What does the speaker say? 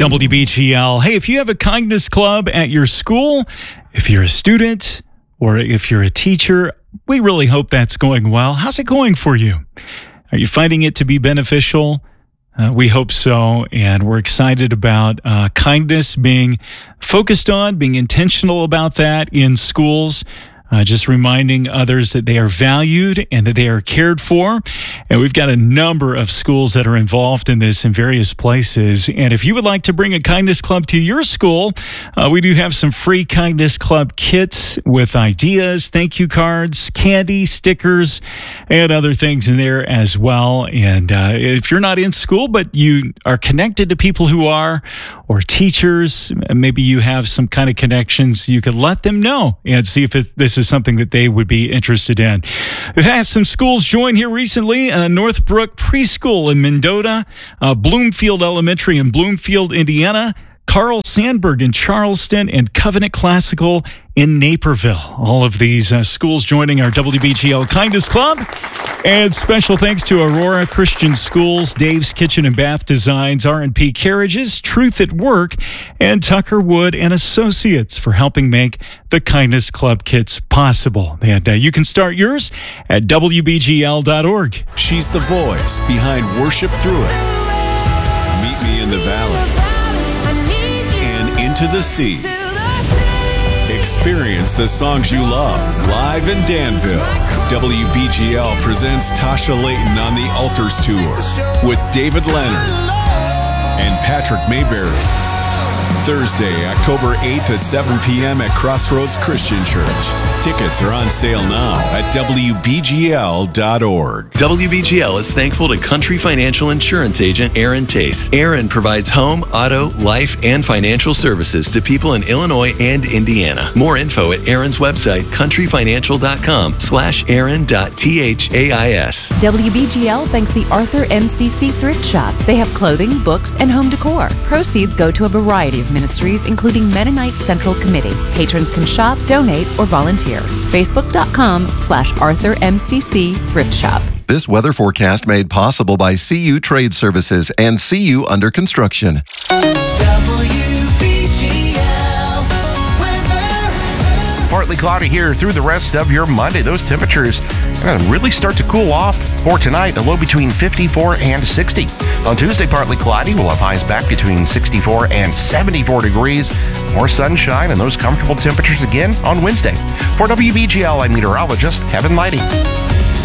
WBGL. Hey, if you have a kindness club at your school, if you're a student or if you're a teacher, we really hope that's going well. How's it going for you? Are you finding it to be beneficial? We hope so, and we're excited about kindness being focused on, being intentional about that in schools. Just reminding others that they are valued and that they are cared for. And we've got a number of schools that are involved in this in various places. And if you would like to bring a kindness club to your school, we do have some free kindness club kits with ideas, thank you cards, candy, stickers, and other things in there as well. And if you're not in school, but you are connected to people who are, or teachers, maybe you have some kind of connections, you could let them know and see if this is something that they would be interested in. We've had some schools join here recently. Northbrook Preschool in Mendota, Bloomfield Elementary in Bloomfield, Indiana, Carl Sandburg in Charleston, and Covenant Classical in Naperville. All of these schools joining our WBGL Kindness Club. And special thanks to Aurora Christian Schools, Dave's Kitchen and Bath Designs, R&P Carriages, Truth at Work, and Tucker Wood and Associates for helping make the Kindness Club kits possible. And you can start yours at WBGL.org. She's the voice behind Worship Through It. Meet Me in the Valley. And Into the Sea. Experience the songs you love live in Danville. WBGL presents Tasha Layton on the Altars Tour with David Leonard and Patrick Mayberry. Thursday, October 8th at 7 p.m. at Crossroads Christian Church. Tickets are on sale now at WBGL.org. WBGL is thankful to Country Financial Insurance Agent Aaron Tace. Aaron provides home, auto, life, and financial services to people in Illinois and Indiana. More info at Aaron's website, countryfinancial.com/aaron.thais. WBGL thanks the Arthur MCC Thrift Shop. They have clothing, books, and home decor. Proceeds go to a variety of ministries, including Mennonite Central Committee. Patrons can shop, donate, or volunteer. Facebook.com/ArthurMCC Thrift Shop. This weather forecast made possible by CU Trade Services and CU Under Construction. Partly cloudy here through the rest of your Monday. Those temperatures really start to cool off for tonight, a low between 54 and 60. On Tuesday, partly cloudy. We'll have highs back between 64 and 74 degrees. More sunshine and those comfortable temperatures again on Wednesday. For WBGL, I'm meteorologist Kevin Lighty.